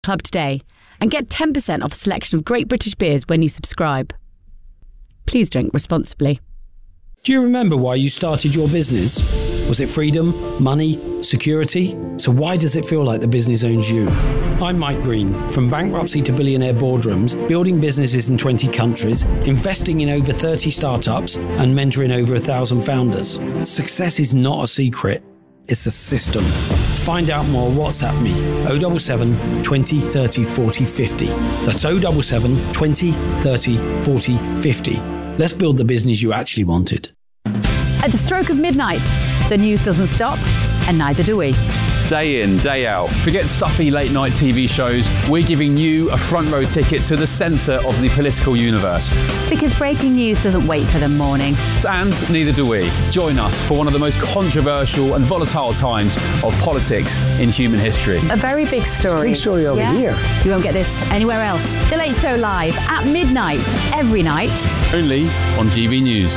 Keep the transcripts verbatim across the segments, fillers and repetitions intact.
Club today and get ten percent off a selection of great British beers when you subscribe. Please drink responsibly. Do you remember why you started your business? Was it freedom, money, security? So why does it feel like the business owns you? I'm Mike Green, from bankruptcy to billionaire boardrooms, building businesses in twenty countries, investing in over thirty startups, and mentoring over a thousand founders. Success is not a secret, it's a system. Find out more, WhatsApp me, oh seven seven, twenty, thirty, forty, fifty. That's oh seven seven, twenty, thirty, forty, fifty. Let's build the business you actually wanted. At the stroke of midnight, the news doesn't stop, and neither do we. Day in, day out. Forget stuffy late night T V shows. We're giving you a front row ticket to the centre of the political universe. Because breaking news doesn't wait for the morning. And neither do we. Join us for one of the most controversial and volatile times of politics in human history. A very big story. Big story over yeah? here. You won't get this anywhere else. The Late Show live at midnight, every night. Only on G B News.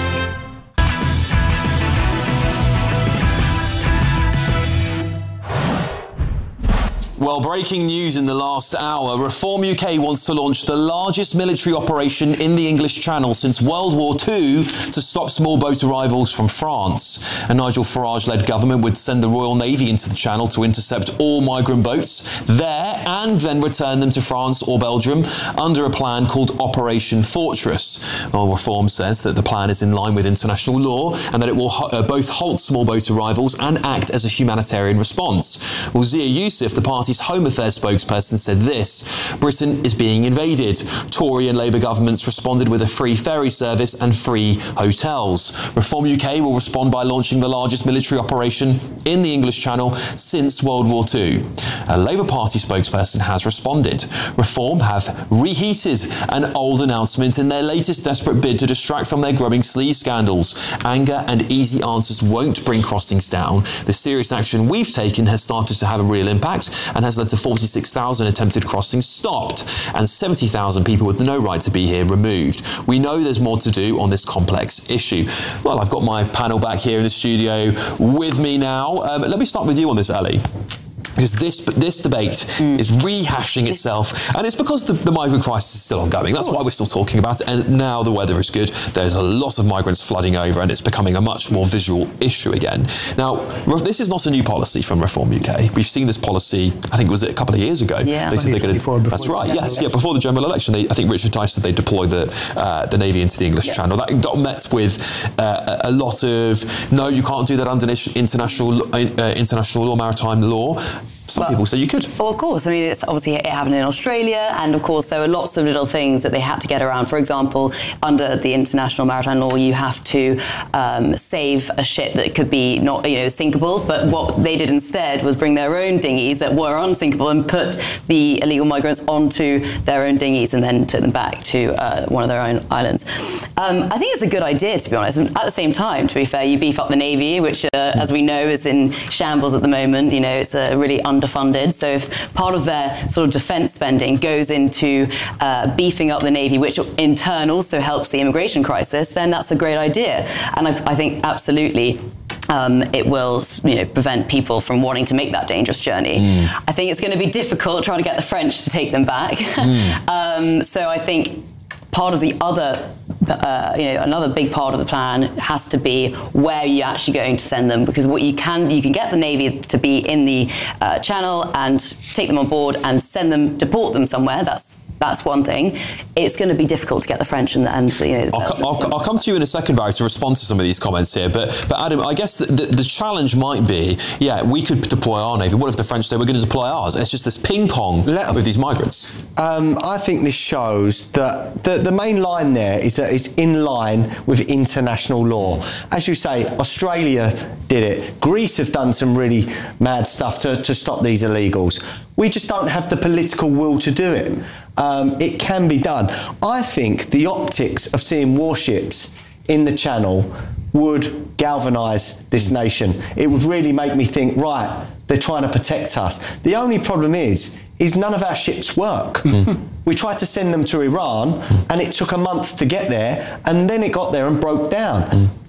Well, breaking news in the last hour. Reform U K wants to launch the largest military operation in the English Channel since World War Two to stop small boat arrivals from France. A Nigel Farage-led government would send the Royal Navy into the Channel to intercept all migrant boats there and then return them to France or Belgium under a plan called Operation Fortress. Well, Reform says that the plan is in line with international law and that it will uh, both halt small boat arrivals and act as a humanitarian response. Well, Zia Youssef, the party's Home Affairs spokesperson, said this: Britain is being invaded. Tory and Labour governments responded with a free ferry service and free hotels. Reform U K will respond by launching the largest military operation in the English Channel since World War Two. A Labour Party spokesperson has responded. Reform have reheated an old announcement in their latest desperate bid to distract from their growing sleaze scandals. Anger and easy answers won't bring crossings down. The serious action we've taken has started to have a real impact and has led to forty-six thousand attempted crossings stopped and seventy thousand people with no right to be here removed. We know there's more to do on this complex issue. Well, I've got my panel back here in the studio with me now. Um, let me start with you on this, Ali. Because this this debate mm. is rehashing itself, and it's because the, the migrant crisis is still ongoing. That's why we're still talking about it, and now the weather is good. There's a lot of migrants flooding over, and it's becoming a much more visual issue again. Now, this is not a new policy from Reform U K. We've seen this policy, I think it was a couple of years ago. Yeah, they said they're going to. That's right. Yes, election. yeah. Before the general election, they, I think Richard Tice said they deploy the uh, the Navy into the English yeah. Channel. That got met with uh, a lot of no, you can't do that under international uh, international law, maritime law. Some well, people say you could. Well, of course. I mean, it's obviously it happened in Australia, and of course there were lots of little things that they had to get around. For example, under the international maritime law, you have to um, save a ship that could be not, you know, sinkable. But what they did instead was bring their own dinghies that were unsinkable and put the illegal migrants onto their own dinghies and then took them back to uh, one of their own islands. Um, I think it's a good idea, to be honest. And at the same time, to be fair, you beef up the Navy, which, uh, as we know, is in shambles at the moment. You know, it's a really underfunded. So if part of their sort of defence spending goes into uh, beefing up the Navy, which in turn also helps the immigration crisis, then that's a great idea. And I, I think absolutely um, it will, you know, prevent people from wanting to make that dangerous journey. Mm. I think it's going to be difficult trying to get the French to take them back. Mm. um, so I think part of the other, uh, you know, another big part of the plan has to be where you're actually going to send them, because what you can, you can get the Navy to be in the uh, Channel and take them on board and send them, deport them somewhere. That's That's one thing. It's going to be difficult to get the French and, and you know. I'll, I'll, I'll come to you in a second, Barry, to respond to some of these comments here. But, but Adam, I guess the, the, the challenge might be, yeah, we could deploy our Navy. What if the French say we're going to deploy ours? And it's just this ping pong with these migrants. Um, I think this shows that the, the main line there is that it's in line with international law. As you say, Australia did it. Greece have done some really mad stuff to, to stop these illegals. We just don't have the political will to do it. Um, it can be done. I think the optics of seeing warships in the Channel would galvanise this nation. It would really make me think, right, they're trying to protect us. The only problem is, is none of our ships work. Mm. We tried to send them to Iran and it took a month to get there, and then it got there and broke down. Mm.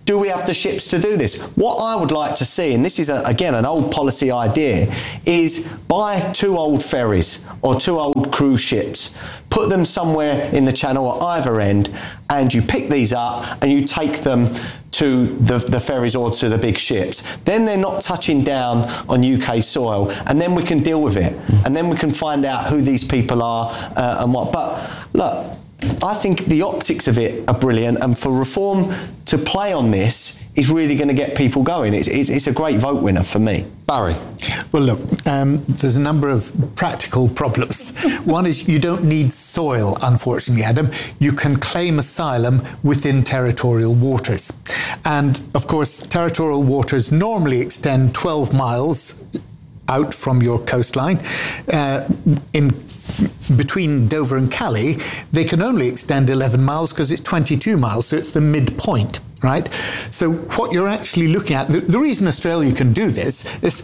Do we have the ships to do this? What I would like to see, and this is, a, again, an old policy idea, is buy two old ferries or two old cruise ships, put them somewhere in the channel at either end, and you pick these up and you take them to the, the ferries or to the big ships. Then they're not touching down on U K soil, and then we can deal with it. And then we can find out who these people are uh, and what. But look, I think the optics of it are brilliant, and for Reform to play on this is really going to get people going. It's, it's, it's a great vote winner for me. Barry? Well, look, um, there's a number of practical problems. One is you don't need soil, unfortunately, Adam. You can claim asylum within territorial waters. And, of course, territorial waters normally extend twelve miles out from your coastline. Uh, in between Dover and Calais, they can only extend eleven miles because it's twenty-two miles, so it's the midpoint, right? So what you're actually looking at, the, the reason Australia can do this is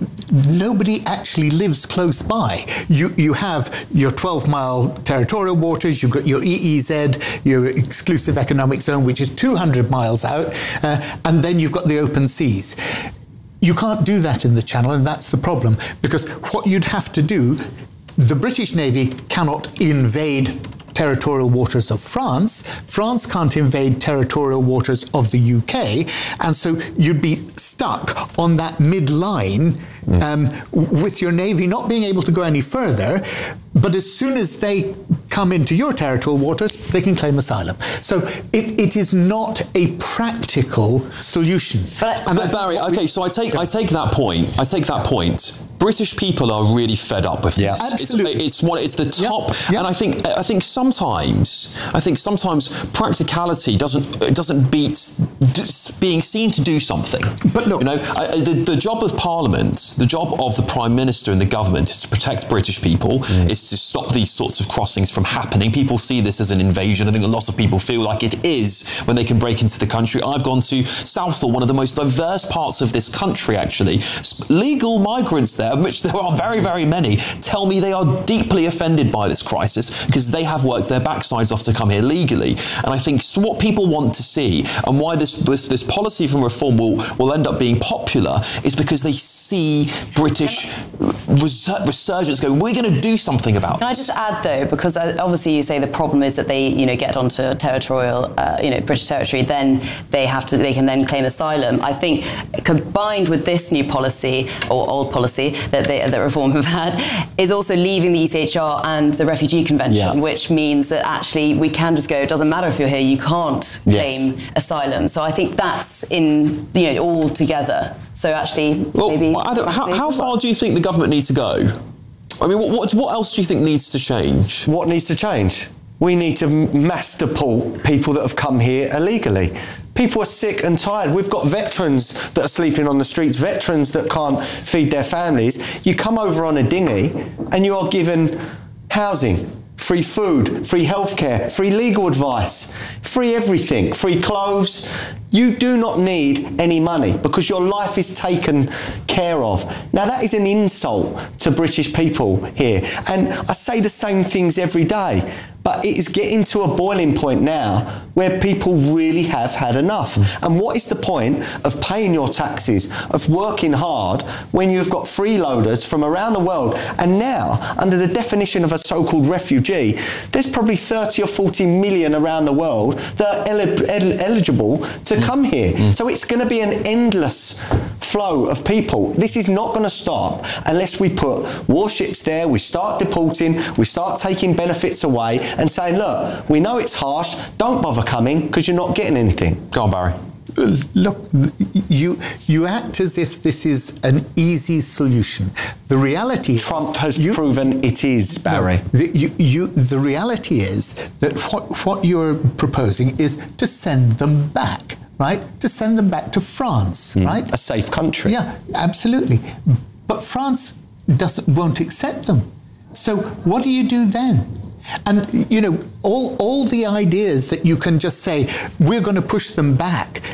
nobody actually lives close by. You you have your twelve mile territorial waters, you've got your E E Z, your exclusive economic zone, which is two hundred miles out, uh, and then you've got the open seas. You can't do that in the Channel, and that's the problem, because what you'd have to do, the British Navy cannot invade territorial waters of France. France can't invade territorial waters of the U K. And so you'd be stuck on that midline mm. um, with your Navy not being able to go any further. But as soon as they come into your territorial waters, they can claim asylum. So it, it is not a practical solution. But, but Barry, okay, so I take I take that point. I take that point. British people are really fed up with yeah. this. Absolutely. It's, it's one. It's the top, yep. Yep. and I think I think sometimes I think sometimes practicality doesn't it doesn't beat being seen to do something. But look, you know, I, the the job of Parliament, the job of the Prime Minister and the government is to protect British people. Mm. It's to stop these sorts of crossings from happening. People see this as an invasion. I think a lot of people feel like it is when they can break into the country. I've gone to Southall, one of the most diverse parts of this country, actually. Legal migrants there, of which there are very, very many, tell me they are deeply offended by this crisis because they have worked their backsides off to come here legally. And I think so what people want to see and why this, this, this policy from Reform will, will end up being popular is because they see British resur- resurgence going, we're going to do something about Can this. I just add, though, because obviously you say the problem is that they, you know, get onto territorial, uh, you know, British territory, then they have to, they can then claim asylum. I think combined with this new policy or old policy that they, that Reform have had is also leaving the E C H R and the Refugee Convention, yeah. which means that actually we can just go, it doesn't matter if you're here, you can't claim yes. asylum. So I think that's in, you know, all together. So actually, well, maybe... Adam, how, how far do you think the government needs to go? I mean, what, what, what else do you think needs to change? What needs to change? We need to mass deport people that have come here illegally. People are sick and tired. We've got veterans that are sleeping on the streets, veterans that can't feed their families. You come over on a dinghy and you are given housing, free food, free healthcare, free legal advice, free everything, free clothes. You do not need any money because your life is taken care of. Now that is an insult to British people here. And I say the same things every day. But it is getting to a boiling point now where people really have had enough. Mm. And what is the point of paying your taxes, of working hard, when you've got freeloaders from around the world? And now, under the definition of a so-called refugee, there's probably thirty or forty million around the world that are el- el- eligible to mm. come here. Mm. So it's going to be an endless flow of people. This is not going to stop unless we put warships there, we start deporting, we start taking benefits away, and saying, look, we know it's harsh, don't bother coming because you're not getting anything. Go on, Barry. Look, you you act as if this is an easy solution. The reality Trump is, has you, proven it is, Barry. No, the, you, you, the reality is that what, what you're proposing is to send them back, right? To send them back to France, mm, right? A safe country. Yeah, absolutely. But France doesn't won't accept them. So what do you do then? And, you know, all all the ideas that you can just say, we're going to push them back,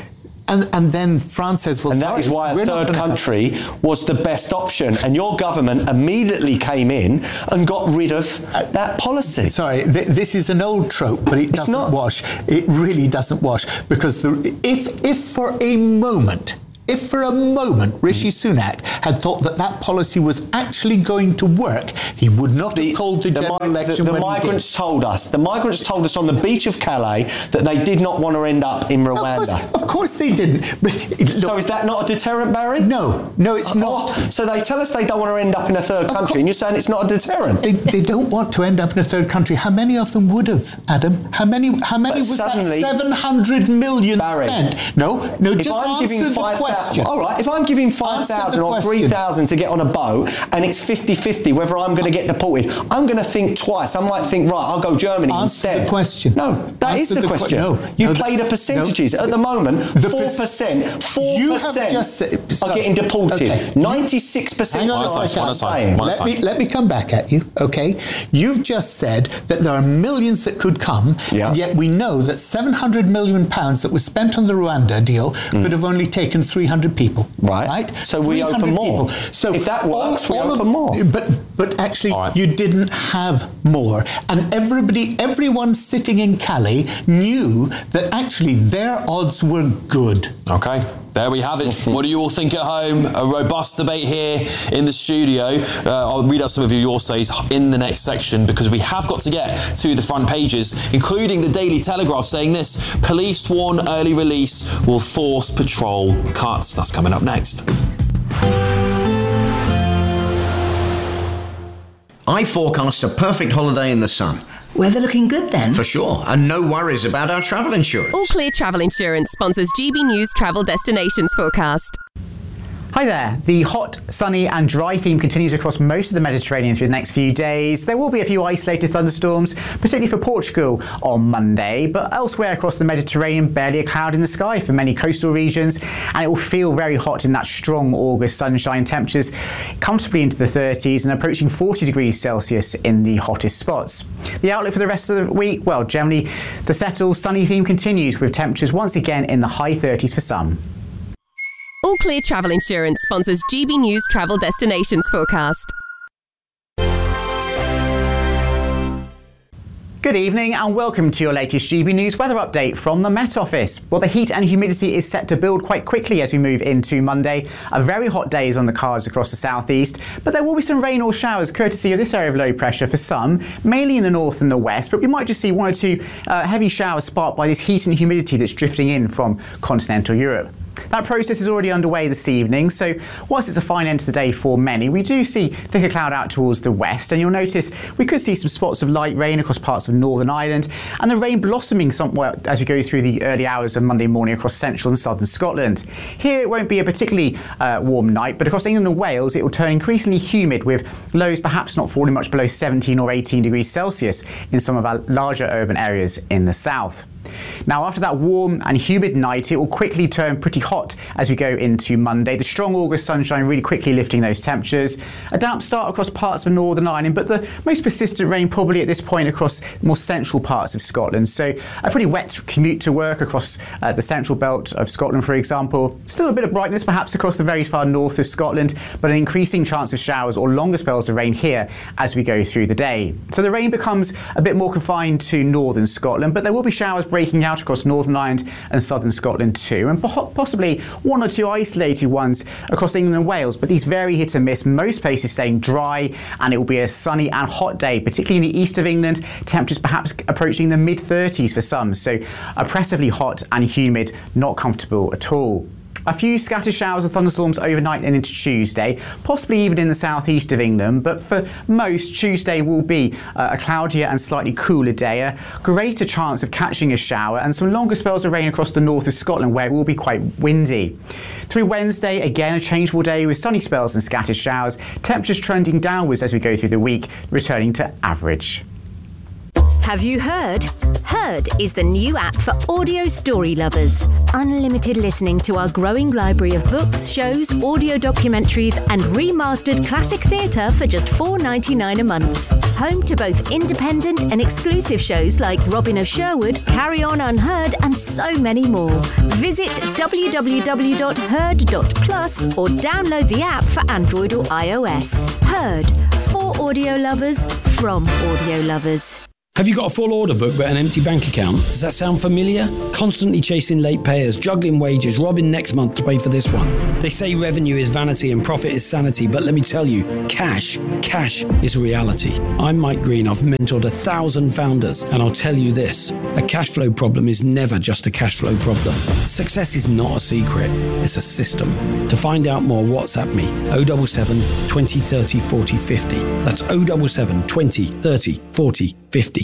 and, and then France says, well, and sorry, that is why a we're not third gonna country have... was the best option. And your government immediately came in and got rid of that policy. Sorry, th- this is an old trope, but it doesn't not. wash. It really doesn't wash, because the, if, if for a moment... If for a moment Rishi Sunak had thought that that policy was actually going to work, he would not the, have called the, the general mi- election The, the when migrants he did. told us, the migrants told us on the beach of Calais that they did not want to end up in Rwanda. Of course, of course they didn't. But, so is that not a deterrent, Barry? No, no, it's uh, not. What? So they tell us they don't want to end up in a third of country, co- and you're saying it's not a deterrent? They, they don't want to end up in a third country. How many of them would have, Adam? How many? How many But was suddenly, that seven hundred million Barry, spent? No, no, if just I'm answer giving the five question. All right, if I'm giving five thousand or three thousand to get on a boat and it's fifty-fifty whether I'm going to get deported, I'm going to think twice. I might think, right, I'll go Germany answer instead. The question. No, that answer is the, the question. Qu- no, you no, play the percentages. No, At the moment, the four percent, four percent are getting deported. Okay. ninety-six percent Hang on are a second. saying. Let me, let me come back at you, okay? You've just said that there are millions that could come, yeah. and yet we know that seven hundred million pounds that was spent on the Rwanda deal mm. could have only taken three hundred people. Right. Right? So we open more. People. So if that works, all, we all open of, more. But but actually, right. you didn't have more, and everybody, everyone sitting in Calais knew that actually their odds were good. Okay. There we have it. What do you all think at home? A robust debate here in the studio. Uh, I'll read out some of your says in the next section, because we have got to get to the front pages, including the Daily Telegraph saying this: police warn early release will force patrol cuts. That's coming up next. I forecast a perfect holiday in the sun. Weather looking good then? For sure, and no worries about our travel insurance. All Clear Travel Insurance sponsors G B News Travel Destinations Forecast. Hi there. The hot, sunny and dry theme continues across most of the Mediterranean through the next few days. There will be a few isolated thunderstorms, particularly for Portugal on Monday, but elsewhere across the Mediterranean, barely a cloud in the sky for many coastal regions, and it will feel very hot in that strong August sunshine. Temperatures comfortably into the thirties and approaching forty degrees Celsius in the hottest spots. The outlook for the rest of the week, well, generally the settled sunny theme continues with temperatures once again in the high thirties for some. All Clear Travel Insurance sponsors G B News Travel Destinations Forecast. Good evening and welcome to your latest G B News weather update from the Met Office. Well, the heat and humidity is set to build quite quickly as we move into Monday. A very hot day is on the cards across the southeast, but there will be some rain or showers courtesy of this area of low pressure for some, mainly in the north and the west, but we might just see one or two uh, heavy showers sparked by this heat and humidity that's drifting in from continental Europe. That process is already underway this evening, so whilst it's a fine end to the day for many, we do see thicker cloud out towards the west, and you'll notice we could see some spots of light rain across parts of Northern Ireland, and the rain blossoming somewhat as we go through the early hours of Monday morning across central and southern Scotland. Here it won't be a particularly uh, warm night, but across England and Wales it will turn increasingly humid, with lows perhaps not falling much below seventeen or eighteen degrees Celsius in some of our larger urban areas in the south. Now, after that warm and humid night, it will quickly turn pretty hot as we go into Monday. The strong August sunshine really quickly lifting those temperatures. A damp start across parts of Northern Ireland, but the most persistent rain probably at this point across more central parts of Scotland. So a pretty wet commute to work across uh, the central belt of Scotland, for example. Still a bit of brightness perhaps across the very far north of Scotland, but an increasing chance of showers or longer spells of rain here as we go through the day. So the rain becomes a bit more confined to northern Scotland, but there will be showers breaking out across Northern Ireland and southern Scotland too, and possibly one or two isolated ones across England and Wales, but these vary hit and miss, most places staying dry, and it will be a sunny and hot day, particularly in the east of England, temperatures perhaps approaching the mid thirties for some, so oppressively hot and humid, not comfortable at all. A few scattered showers of thunderstorms overnight and into Tuesday, possibly even in the southeast of England, but for most, Tuesday will be uh, a cloudier and slightly cooler day, a greater chance of catching a shower, and some longer spells of rain across the north of Scotland where it will be quite windy. Through Wednesday, again a changeable day with sunny spells and scattered showers, temperatures trending downwards as we go through the week, returning to average. Have you heard? Heard is the new app for audio story lovers. Unlimited listening to our growing library of books, shows, audio documentaries, and remastered classic theatre for just four dollars ninety-nine a month. Home to both independent and exclusive shows like Robin of Sherwood, Carry On Unheard, and so many more. Visit w w w dot heard dot plus or download the app for Android or iOS. Heard, for audio lovers, from audio lovers. Have you got a full order book but an empty bank account? Does that sound familiar? Constantly chasing late payers, juggling wages, robbing next month to pay for this one. They say revenue is vanity and profit is sanity, but let me tell you, cash, cash is reality. I'm Mike Green. I've mentored a thousand founders, and I'll tell you this, a cash flow problem is never just a cash flow problem. Success is not a secret, it's a system. To find out more, WhatsApp me, oh seven seven, twenty, thirty, forty, fifty. That's oh seven seven, twenty, thirty, forty, fifty.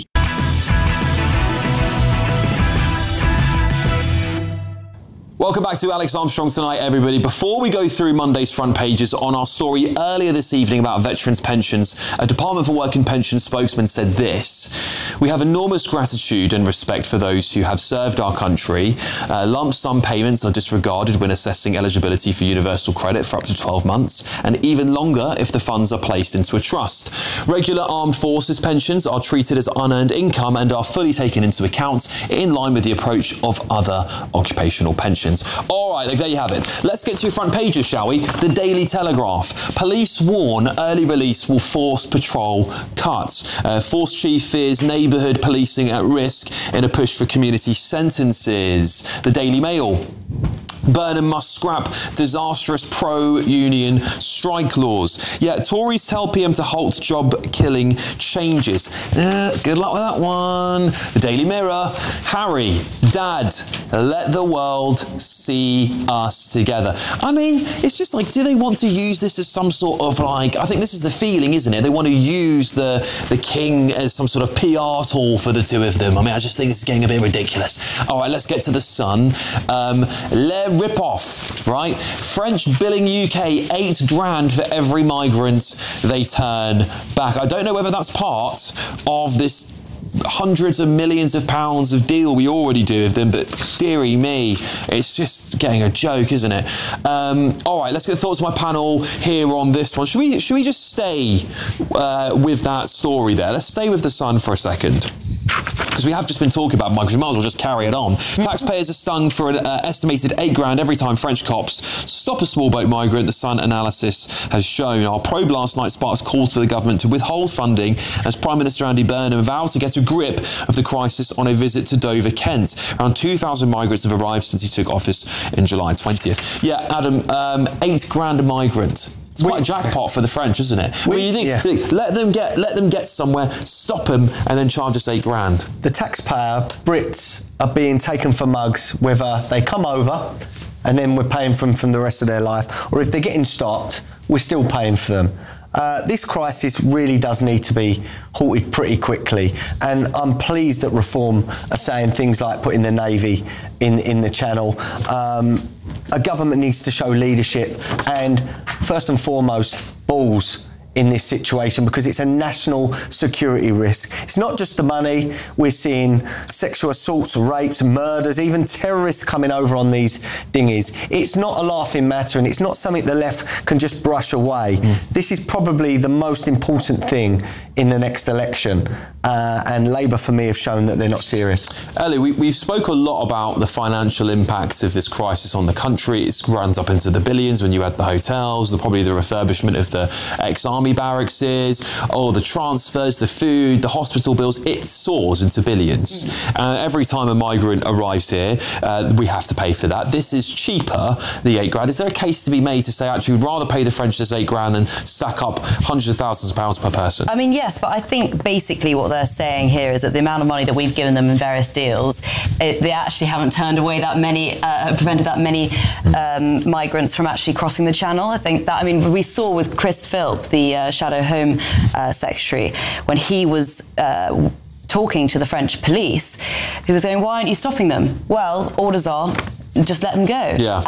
Welcome back to Alex Armstrong Tonight, everybody. Before we go through Monday's front pages, on our story earlier this evening about veterans' pensions, a Department for Work and Pensions spokesman said this: "We have enormous gratitude and respect for those who have served our country. Uh, lump sum payments are disregarded when assessing eligibility for universal credit for up to twelve months, and even longer if the funds are placed into a trust. Regular armed forces pensions are treated as unearned income and are fully taken into account in line with the approach of other occupational pensions." All right, there you have it. Let's get to your front pages, shall we? The Daily Telegraph. Police warn early release will force patrol cuts. Uh, Force Chief fears neighbourhood policing at risk in a push for community sentences. The Daily Mail. Burnham must scrap disastrous pro-union strike laws. Yeah, Tories tell P M to halt job-killing changes. Uh, good luck with that one. The Daily Mirror. Harry, Dad, let the world see us together. I mean, it's just like, do they want to use this as some sort of like, I think this is the feeling, isn't it? They want to use the, the king as some sort of P R tool for the two of them. I mean, I just think this is getting a bit ridiculous. All right, let's get to the Sun. Um, Le Rip-off, right? French billing U K eight grand for every migrant they turn back. I don't know whether that's part of this hundreds of millions of pounds of deal we already do with them, but dearie me, it's just getting a joke, isn't it? Um, all right, let's get thoughts of my panel here on this one. Should we, should we just stay uh, with that story there? Let's stay with the Sun for a second, because we have just been talking about migrants. We might as well just carry it on. Taxpayers are stung for an uh, estimated eight grand every time French cops stop a small boat migrant, the Sun analysis has shown. Our probe last night sparked calls for the government to withhold funding as Prime Minister Andy Burnham vowed to get a grip of the crisis on a visit to Dover, Kent. Around two thousand migrants have arrived since he took office in July twentieth. Yeah, Adam, um, eight grand a migrant. It's quite a jackpot for the French, isn't it? We, well, you think, yeah. think, let them get let them get somewhere, stop them, and then charge us eight grand. The taxpayer, Brits, are being taken for mugs whether they come over and then we're paying for them from the rest of their life, or if they're getting stopped, we're still paying for them. Uh, this crisis really does need to be halted pretty quickly, and I'm pleased that Reform are saying things like putting the Navy in, in the Channel. Um, a government needs to show leadership and, first and foremost, balls in this situation, because it's a national security risk. It's not just the money. We're seeing sexual assaults, rapes, murders, even terrorists coming over on these dinghies. It's not a laughing matter, and it's not something the left can just brush away. Mm. This is probably the most important thing in the next election, uh, and Labour, for me, have shown that they're not serious. Ellie, we, we've spoke a lot about the financial impact of this crisis on the country. It runs up into the billions when you add the hotels, the, probably the refurbishment of the ex-army barracks, oh, the transfers, the food, the hospital bills. It soars into billions. Mm. Uh, every time a migrant arrives here, uh, we have to pay for that. This is cheaper, the eight grand. Is there a case to be made to say, actually, we'd rather pay the French this eight grand than stack up hundreds of thousands of pounds per person? I mean, yes, but I think basically what they're saying here is that the amount of money that we've given them in various deals, it, they actually haven't turned away that many, uh, prevented that many um, migrants from actually crossing the Channel. I think that, I mean, we saw with Chris Philp, the uh, Shadow Home uh, Secretary, when he was uh, talking to the French police, he was saying, why aren't you stopping them? Well, orders are, just let them go. Yeah. And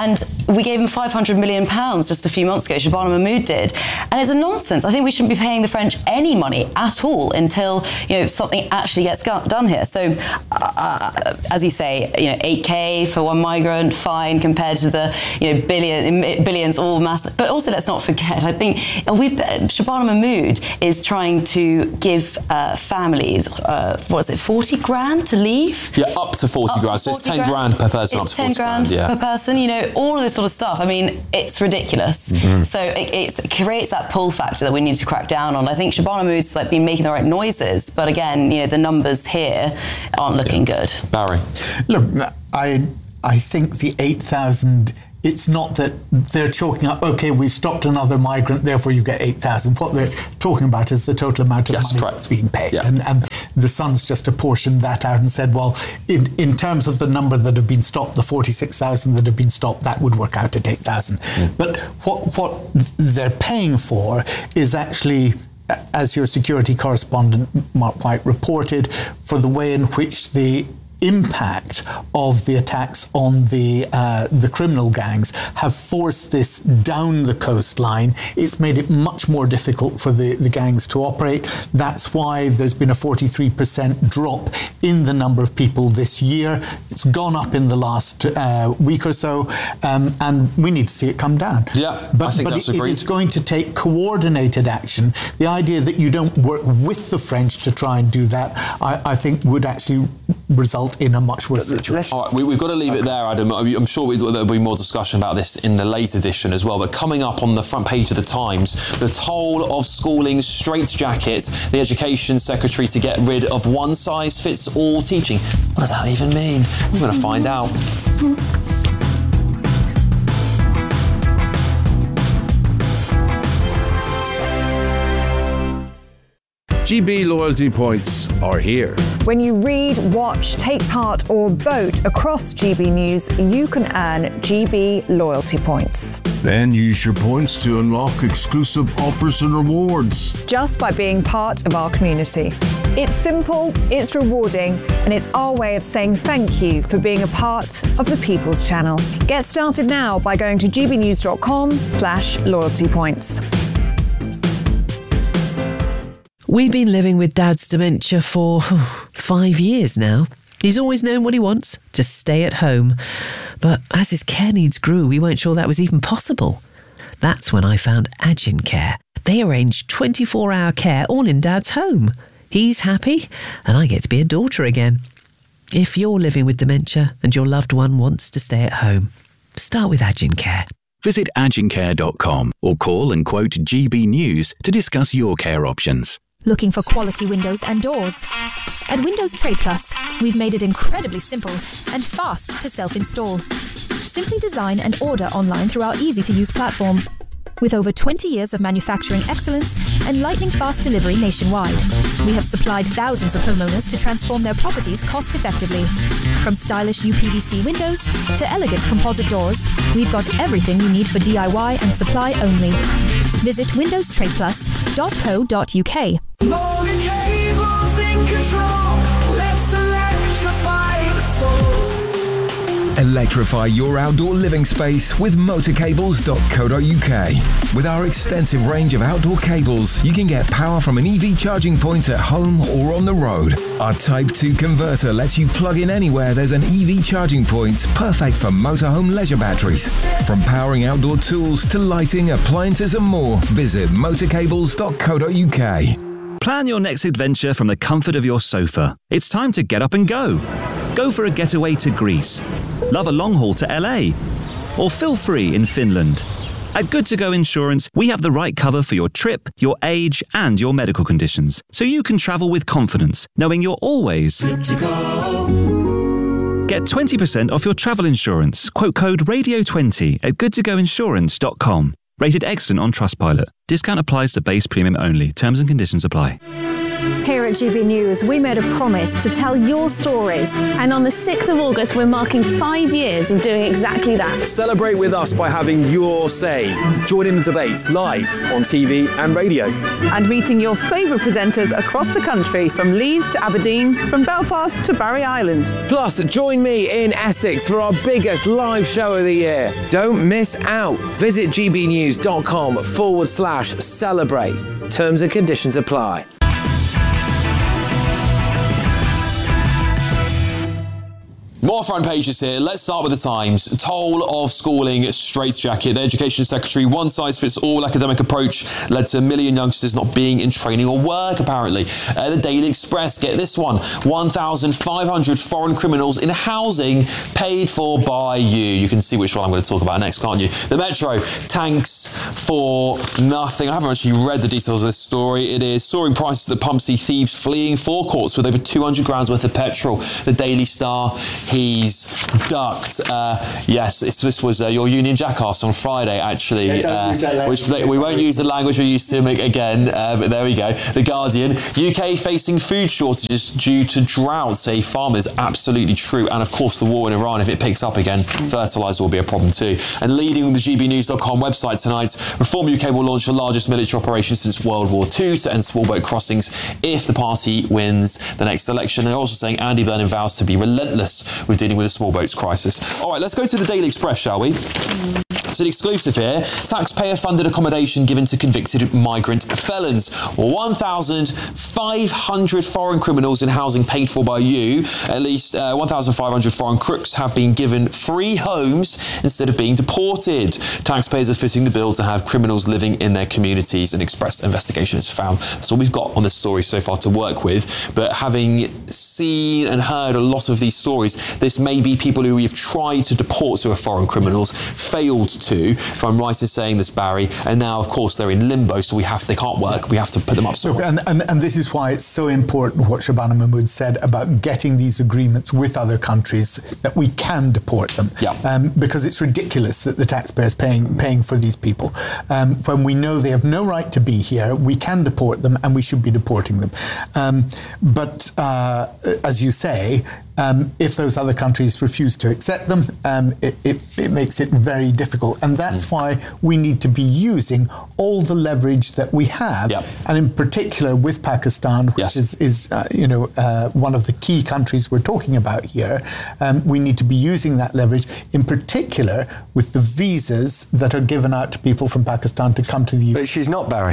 we gave them five hundred million pounds just a few months ago, Shabana Mahmood did. And it's a nonsense. I think we shouldn't be paying the French any money at all until, you know, something actually gets done here. So, uh, as you say, you know, eight K for one migrant, fine, compared to the, you know, billion, billions, all massive. But also, let's not forget, I think we've, Shabana Mahmood is trying to give uh, families, uh, what is it, forty grand to leave? Yeah, up to forty up grand. To so it's ten grand, grand per person, it's up to forty grand, grand yeah. per person. You know, all of this sort of stuff. I mean, it's ridiculous. Mm-hmm. So it, it's, it creates that pull factor that we need to crack down on. I think Shabana Mahmood's like been making the right noises, but again, you know, the numbers here aren't looking yeah. good. Barry, look, I I think the eight thousand. It's not that they're chalking up, OK, we've stopped another migrant, therefore you get eight thousand. What they're talking about is the total amount of yes, money correct. that's being paid. Yeah. And, and the Sun's just apportioned that out and said, well, in, in terms of the number that have been stopped, the forty-six thousand that have been stopped, that would work out at eight thousand. Mm. But what, what they're paying for is actually, as your security correspondent, Mark White, reported, for the way in which the impact of the attacks on the uh, the criminal gangs have forced this down the coastline. It's made it much more difficult for the, the gangs to operate. That's why there's been a forty-three percent drop in the number of people this year. It's gone up in the last uh, week or so, um, and we need to see it come down. Yeah, but, I think but that's it, agreed. it is going to take coordinated action. The idea that you don't work with the French to try and do that, I, I think would actually result in a much worse situation. All right, we, we've got to leave okay. it there, Adam. I'm sure we, there'll be more discussion about this in the late edition as well. But coming up on the front page of the Times, the toll of schooling straitjacket, the Education Secretary to get rid of one-size-fits-all teaching. What does that even mean? We're going to find out. G B loyalty points are here. When you read, watch, take part or vote across G B News, you can earn G B loyalty points. Then use your points to unlock exclusive offers and rewards. Just by being part of our community. It's simple, it's rewarding, and it's our way of saying thank you for being a part of the People's Channel. Get started now by going to gbnews.com slash loyalty points. We've been living with Dad's dementia for five years now. He's always known what he wants, to stay at home. But as his care needs grew, we weren't sure that was even possible. That's when I found Agin Care. They arrange twenty-four hour care all in Dad's home. He's happy, and I get to be a daughter again. If you're living with dementia and your loved one wants to stay at home, start with Agin Care. Visit agin care dot com or call and quote G B News to discuss your care options. Looking for quality windows and doors? At Windows Trade Plus, we've made it incredibly simple and fast to self-install. Simply design and order online through our easy-to-use platform. With over twenty years of manufacturing excellence and lightning-fast delivery nationwide, we have supplied thousands of homeowners to transform their properties cost-effectively. From stylish U P V C windows to elegant composite doors, we've got everything you need for D I Y and supply only. Visit windows trade plus dot co dot uk. Motor cables in control. Let's electrify the soul. Electrify your outdoor living space with motor cables dot co dot uk. With our extensive range of outdoor cables, you can get power from an E V charging point at home or on the road. Our Type two converter lets you plug in anywhere there's an E V charging point, perfect for motorhome leisure batteries. From powering outdoor tools to lighting, appliances and more, visit motor cables dot co dot uk. Plan your next adventure from the comfort of your sofa. It's time to get up and go. Go for a getaway to Greece. Love a long haul to L A. Or feel free in Finland. At Good To Go Insurance, we have the right cover for your trip, your age, and your medical conditions, so you can travel with confidence, knowing you're always good to go. Get twenty percent off your travel insurance. Quote code radio twenty at good to go insurance dot com. Rated excellent on Trustpilot. Discount applies to base premium only. Terms and conditions apply. Here at G B News, we made a promise to tell your stories. And on the sixth of August, we're marking five years of doing exactly that. Celebrate with us by having your say. Join in the debates live on T V and radio. And meeting your favourite presenters across the country, from Leeds to Aberdeen, from Belfast to Barry Island. Plus, join me in Essex for our biggest live show of the year. Don't miss out. Visit gbnews.com forward slash celebrate. Terms and conditions apply. More front pages here. Let's start with the Times. Toll of schooling straitjacket. The Education Secretary, one size fits all academic approach led to a million youngsters not being in training or work, apparently. Uh, the Daily Express, get this one. one thousand five hundred foreign criminals in housing paid for by you. You can see which one I'm going to talk about next, can't you? The Metro, tanks for nothing. I haven't actually read the details of this story. It is soaring prices at the pump, see thieves fleeing forecourts with over two hundred grand's worth of petrol. The Daily Star, he's ducked. Uh, yes, this, this was uh, your Union Jackass on Friday, actually. Yeah, don't uh, use that language. which we won't use the language we used to again, uh, but there we go. The Guardian, U K facing food shortages due to drought, say farmers. Absolutely true. And of course, the war in Iran, if it picks up again, fertiliser will be a problem too. And leading on the G B news dot com website tonight, Reform U K will launch the largest military operation since World War Two to end small boat crossings if the party wins the next election. And they're also saying Andy Burnham vows to be relentless with dealing with the small boats crisis. All right, let's go to the Daily Express, shall we? It's an exclusive here. Taxpayer-funded accommodation given to convicted migrant felons. one thousand five hundred foreign criminals in housing paid for by you. At least uh, one thousand five hundred foreign crooks have been given free homes instead of being deported. Taxpayers are footing the bill to have criminals living in their communities. An Express investigation has found. That's all we've got on this story so far to work with. But having seen and heard a lot of these stories, this may be people who we've tried to deport who are foreign criminals, failed to, if I'm right in saying this, Barry, and now of course they're in limbo, so we have they can't work, we have to put them up. Look, and, and, and this is why it's so important what Shabana Mahmood said about getting these agreements with other countries that we can deport them. Yeah. Um, because it's ridiculous that the taxpayer is paying paying for these people. Um, when we know they have no right to be here, we can deport them and we should be deporting them. Um, but uh, as you say, Um, if those other countries refuse to accept them, um, it, it, it makes it very difficult. And that's mm. why we need to be using all the leverage that we have. Yep. And in particular with Pakistan, which yes. is, is uh, you know, uh, one of the key countries we're talking about here, um, we need to be using that leverage, in particular with the visas that are given out to people from Pakistan to come to the U K. But she's not, Barry.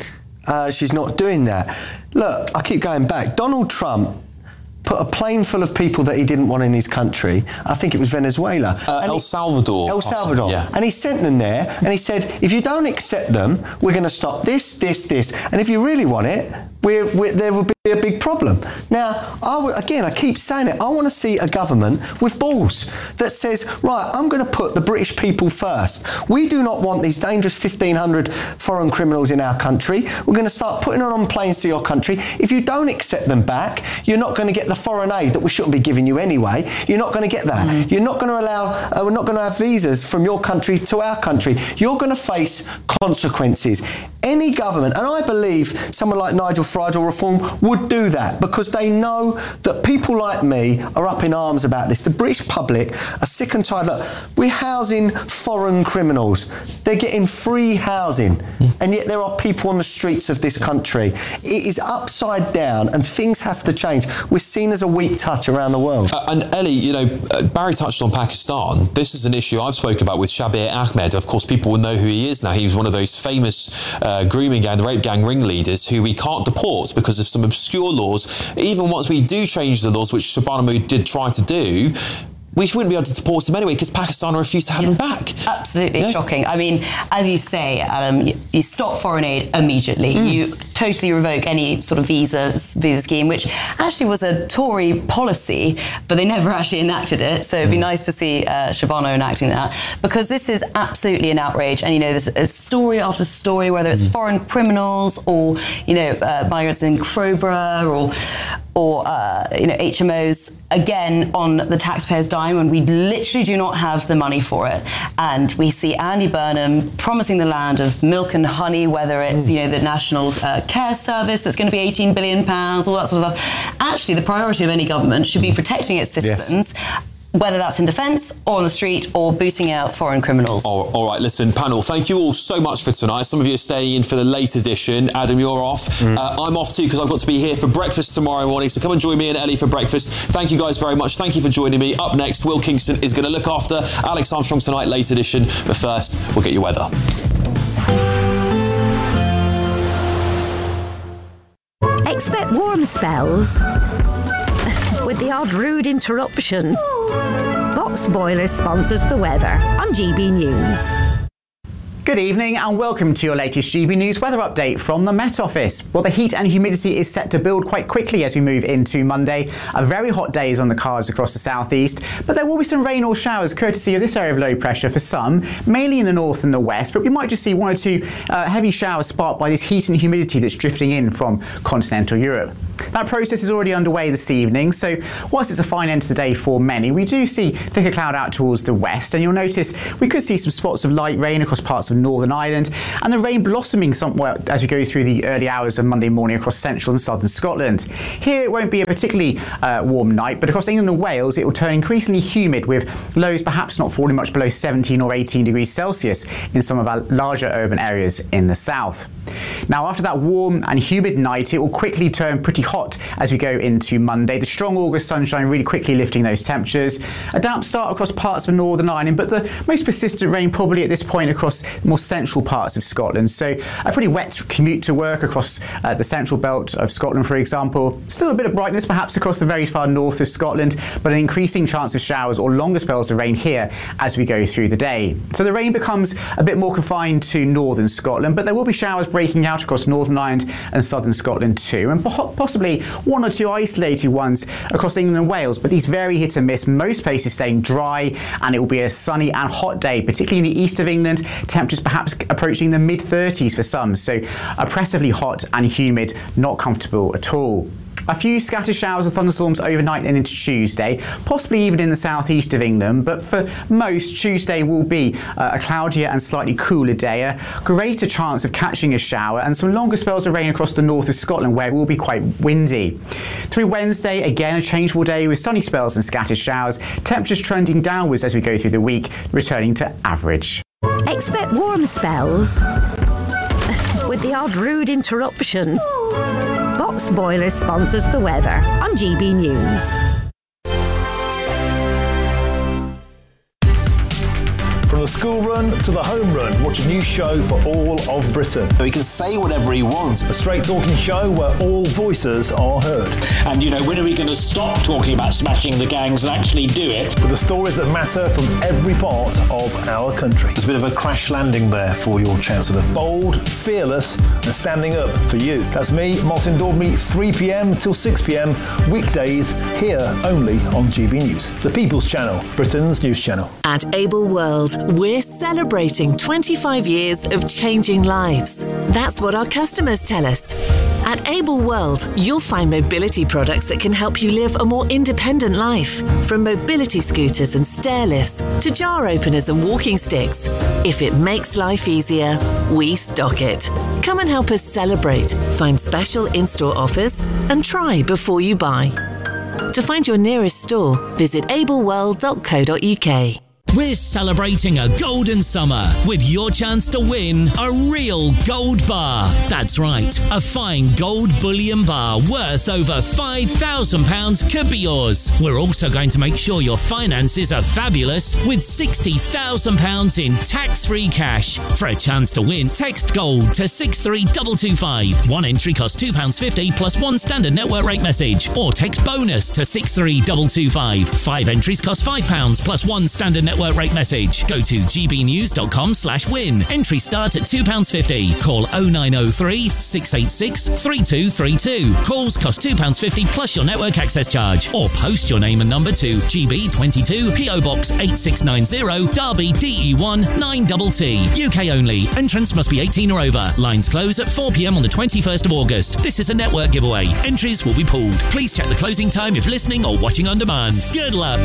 Uh, she's not doing that. Look, I keep going back. Donald Trump put a plane full of people that he didn't want in his country. I think it was Venezuela. Uh, El he, Salvador. El Salvador. Yeah. And he sent them there and he said, if you don't accept them, we're going to stop this, this, this. And if you really want it, we're, we're, there will be a big problem. Now, I w- again, I keep saying it, I want to see a government with balls that says, right, I'm going to put the British people first. We do not want these dangerous fifteen hundred foreign criminals in our country. We're going to start putting them on planes to your country. If you don't accept them back, you're not going to get the foreign aid that we shouldn't be giving you anyway. You're not going to get that. Mm. You're not going to allow, uh, we're not going to have visas from your country to our country. You're going to face consequences. Any government, and I believe someone like Nigel Farage or Reform would do that because they know that people like me are up in arms about this. The British public are sick and tired. Look, we're housing foreign criminals. They're getting free housing. Mm. And yet there are people on the streets of this country. It is upside down and things have to change. We're seen as a weak touch around the world. Uh, and Ellie, you know, uh, Barry touched on Pakistan. This is an issue I've spoken about with Shabir Ahmed. Of course, people will know who he is now. He was one of those famous uh, grooming gang, the rape gang ringleaders who we can't deport because of some obscure laws. Even once we do change the laws, which Shabana Mahmood did try to do, we wouldn't be able to deport him anyway because Pakistan refused to have yeah. him back. Absolutely yeah. shocking. I mean, as you say, Adam, you, you stop foreign aid immediately. Mm. You totally revoke any sort of visa visa scheme, which actually was a Tory policy, but they never actually enacted it. So it'd be nice to see uh, Shabana enacting that, because this is absolutely an outrage. And, you know, there's a story after story, whether it's mm. foreign criminals or, you know, uh, migrants in Crowborough or or uh, you know H M Os, again on the taxpayer's dime, when we literally do not have the money for it. And we see Andy Burnham promising the land of milk and honey, whether it's mm. you know the National uh, Care Service that's going to be eighteen billion pounds, all that sort of stuff. Actually, the priority of any government should be protecting its citizens. Yes. Whether that's in defence or on the street or booting out foreign criminals. Oh, all right, listen, panel, thank you all so much for tonight. Some of you are staying in for the late edition. Adam, you're off. Mm. Uh, I'm off too because I've got to be here for breakfast tomorrow morning. So come and join me and Ellie for breakfast. Thank you guys very much. Thank you for joining me. Up next, Will Kingston is going to look after Alex Armstrong tonight, late edition. But first, we'll get your weather. Expect warm spells with the odd rude interruption. Box Boilers sponsors the weather on G B News. Good evening and welcome to your latest G B News weather update from the Met Office. Well, the heat and humidity is set to build quite quickly as we move into Monday. A very hot day is on the cards across the southeast, but there will be some rain or showers courtesy of this area of low pressure for some, mainly in the north and the west, but we might just see one or two uh, heavy showers sparked by this heat and humidity that's drifting in from continental Europe. That process is already underway this evening, so whilst it's a fine end to the day for many, we do see thicker cloud out towards the west, and you'll notice we could see some spots of light rain across parts of Northern Ireland, and the rain blossoming somewhat as we go through the early hours of Monday morning across central and southern Scotland. Here it won't be a particularly uh, warm night, but across England and Wales it will turn increasingly humid, with lows perhaps not falling much below seventeen or eighteen degrees Celsius in some of our larger urban areas in the south. Now, after that warm and humid night, it will quickly turn pretty hot as we go into Monday. The strong August sunshine really quickly lifting those temperatures. A damp start across parts of Northern Ireland, but the most persistent rain probably at this point across more central parts of Scotland. So a pretty wet commute to work across uh, the central belt of Scotland, for example. Still a bit of brightness perhaps across the very far north of Scotland, but an increasing chance of showers or longer spells of rain here as we go through the day. So the rain becomes a bit more confined to northern Scotland, but there will be showers breaking out across Northern Ireland and southern Scotland too, and possibly one or two isolated ones across England and Wales, but these vary hit and miss, most places staying dry, and it will be a sunny and hot day, particularly in the east of England, temperatures perhaps approaching the mid thirties for some, so oppressively hot and humid, not comfortable at all. A few scattered showers and thunderstorms overnight and into Tuesday, possibly even in the southeast of England, but for most, Tuesday will be uh, a cloudier and slightly cooler day, a greater chance of catching a shower, and some longer spells of rain across the north of Scotland where it will be quite windy. Through Wednesday, again a changeable day with sunny spells and scattered showers, temperatures trending downwards as we go through the week, returning to average. Expect warm spells with the odd rude interruption. Box Boilers sponsors the weather on G B News. From the school run to the home run, watch a new show for all of Britain. He can say whatever he wants. A straight talking show where all voices are heard. And, you know, when are we going to stop talking about smashing the gangs and actually do it? With the stories that matter from every part of our country. There's a bit of a crash landing there for your Chancellor. Bold, fearless, and standing up for you. That's me, Martin Daubney, three p m till six p m, weekdays, here only on G B News. The People's Channel, Britain's news channel. At Able World, we're celebrating twenty-five years of changing lives. That's what our customers tell us. At Able World, you'll find mobility products that can help you live a more independent life. From mobility scooters and stair lifts to jar openers and walking sticks. If it makes life easier, we stock it. Come and help us celebrate, find special in-store offers, and try before you buy. To find your nearest store, visit able world dot co dot u k. We're celebrating a golden summer with your chance to win a real gold bar. That's right, a fine gold bullion bar worth over five thousand pounds could be yours. We're also going to make sure your finances are fabulous with sixty thousand pounds in tax-free cash. For a chance to win, text GOLD to six three two two five. One entry costs two pounds fifty plus one standard network rate message. Or text BONUS to six three two two five. Five entries cost five pounds plus one standard network network rate message. Go to gbnews.com slash win. Entry start at two pounds fifty. Call oh nine oh three, six eight six, three two three two. Calls cost two pounds fifty plus your network access charge. Or post your name and number to G B twenty-two, P O Box eight six nine zero, Derby D E one nine T T. U K only. Entrance must be eighteen or over. Lines close at four p.m. on the twenty-first of August. This is a network giveaway. Entries will be pulled. Please check the closing time if listening or watching on demand. Good luck.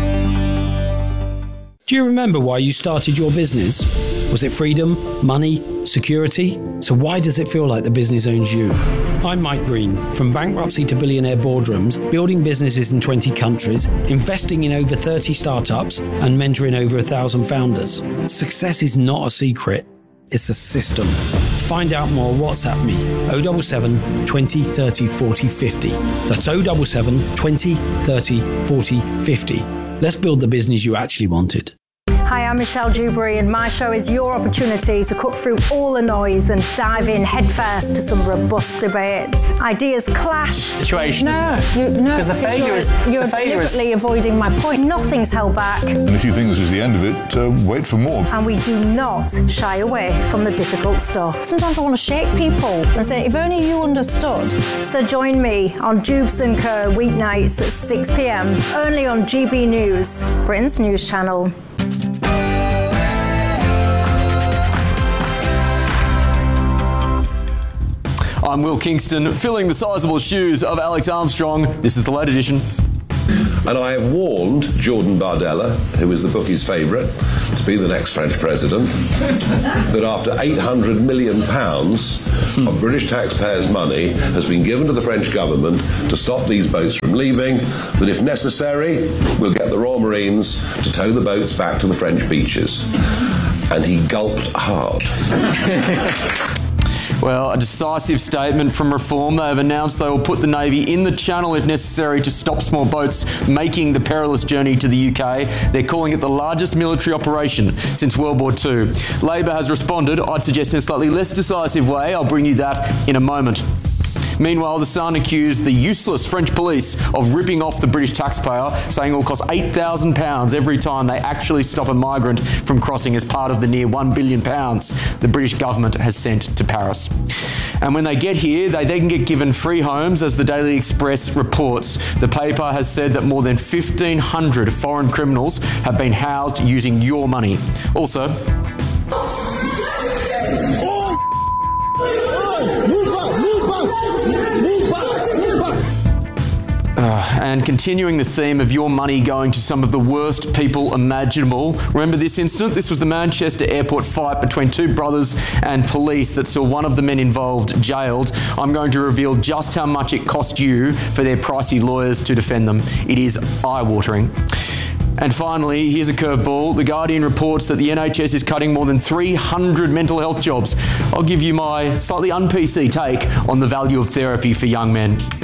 Do you remember why you started your business? Was it freedom, money, security? So why does it feel like the business owns you? I'm Mike Green. From bankruptcy to billionaire boardrooms, building businesses in twenty countries, investing in over thirty startups, and mentoring over a thousand founders. Success is not a secret. It's a system. Find out more. WhatsApp me. oh seven seven, twenty, thirty, forty, fifty. That's oh seven seven, twenty, thirty, forty, fifty. Let's build the business you actually wanted. Hi, I'm Michelle Dewberry, and my show is your opportunity to cut through all the noise and dive in headfirst to some robust debates. Ideas clash. Situation, no, isn't it? You, no, because the failure is you're the failure deliberately is... avoiding my point. Nothing's held back. And if you think this is the end of it, uh, wait for more. And we do not shy away from the difficult stuff. Sometimes I want to shake people and say, if only you understood. So join me on Jubes and Co weeknights at six p.m. only on G B News, Britain's news channel. I'm Will Kingston, filling the sizable shoes of Alex Armstrong. This is the late edition. And I have warned Jordan Bardella, who is the bookie's favourite to be the next French president, that after eight hundred million pounds of British taxpayers' money has been given to the French government to stop these boats from leaving, that if necessary, we'll get the Royal Marines to tow the boats back to the French beaches. And he gulped hard. Well, a decisive statement from Reform. They have announced they will put the Navy in the Channel if necessary to stop small boats making the perilous journey to the U K. They're calling it the largest military operation since World War Two. Labor has responded, I'd suggest in a slightly less decisive way. I'll bring you that in a moment. Meanwhile, The Sun accused the useless French police of ripping off the British taxpayer, saying it will cost eight thousand pounds every time they actually stop a migrant from crossing as part of the near one billion pounds the British government has sent to Paris. And when they get here, they then get given free homes, as the Daily Express reports. The paper has said that more than fifteen hundred foreign criminals have been housed using your money. Also... Uh, and continuing the theme of your money going to some of the worst people imaginable. Remember this incident? This was the Manchester airport fight between two brothers and police that saw one of the men involved jailed. I'm going to reveal just how much it cost you for their pricey lawyers to defend them. It is eye-watering. And finally, here's a curveball. The Guardian reports that the N H S is cutting more than three hundred mental health jobs. I'll give you my slightly un-P C take on the value of therapy for young men.